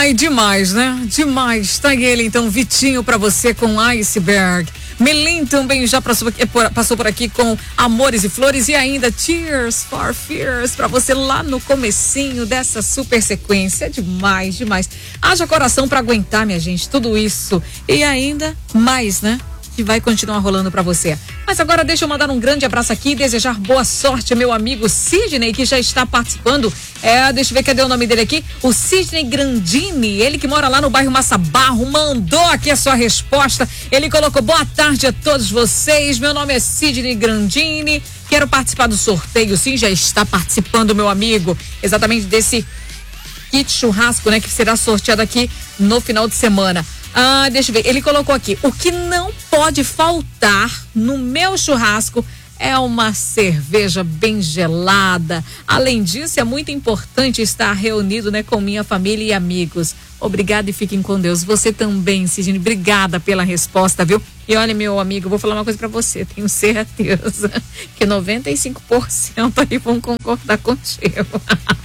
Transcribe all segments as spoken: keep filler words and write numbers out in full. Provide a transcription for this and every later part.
Ai, demais, né? Demais. Tá ele, então, Vitinho pra você com Iceberg. Melim também já passou, passou por aqui com Amores e Flores e ainda Tears for Fears pra você lá no comecinho dessa super sequência. Demais, demais. Haja coração pra aguentar, minha gente, tudo isso. E ainda mais, né? Que vai continuar rolando pra você. Mas agora deixa eu mandar um grande abraço aqui e desejar boa sorte ao meu amigo Sidney, que já está participando. É, deixa eu ver, cadê o nome dele aqui? O Sidney Grandini, ele que mora lá no bairro Massabarro, mandou aqui a sua resposta. Ele colocou: boa tarde a todos vocês, meu nome é Sidney Grandini, quero participar do sorteio. Sim, já está participando, meu amigo, exatamente desse kit churrasco, né, que será sorteado aqui no final de semana. Ah, deixa eu ver, ele colocou aqui: o que não pode faltar no meu churrasco é uma cerveja bem gelada. Além disso, é muito importante estar reunido, né, com minha família e amigos. Obrigada e fiquem com Deus. Você também, Sidney, obrigada pela resposta, viu? E olha, meu amigo, eu vou falar uma coisa pra você, tenho certeza que noventa e cinco por cento aí vão concordar contigo.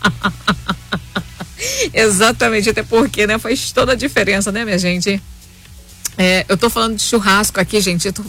Exatamente, até porque, né, faz toda a diferença, né, minha gente? É, eu tô falando de churrasco aqui, gente, eu tô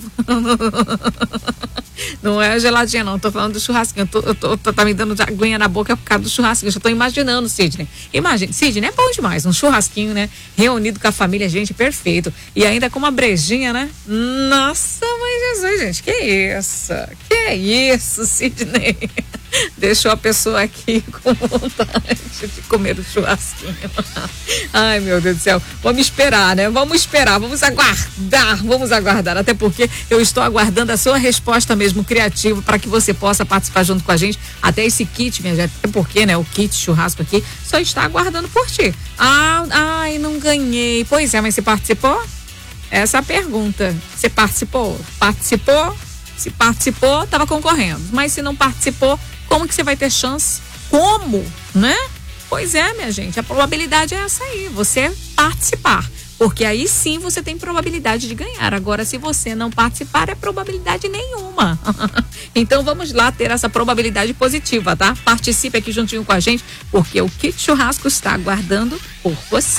não é geladinha não, eu tô falando do churrasquinho, eu tô, eu tô, tô, tá me dando aguinha na boca por causa do churrasquinho, eu já tô imaginando, Sidney. Imagina, Sidney, é bom demais, um churrasquinho, né, reunido com a família, gente, perfeito, e ainda com uma brejinha, né? Nossa, mãe Jesus, gente, que isso, que isso, Sidney. Deixou a pessoa aqui com vontade de comer o churrasquinho. Ai, meu Deus do céu. Vamos esperar, né? Vamos esperar, vamos aguardar, vamos aguardar. Até porque eu estou aguardando a sua resposta mesmo criativa para que você possa participar junto com a gente. Até esse kit, minha gente. Até porque, né? O kit churrasco aqui só está aguardando por ti. Ah, ai, não ganhei. Pois é, mas você participou? Essa é a pergunta. Você participou? Participou? Se participou, estava concorrendo. Mas se não participou, como que você vai ter chance? Como? Né? Pois é, minha gente, a probabilidade é essa aí, você participar. Porque aí sim você tem probabilidade de ganhar. Agora, se você não participar, é probabilidade nenhuma. Então vamos lá ter essa probabilidade positiva, tá? Participe aqui juntinho com a gente, porque o kit churrasco está aguardando por você.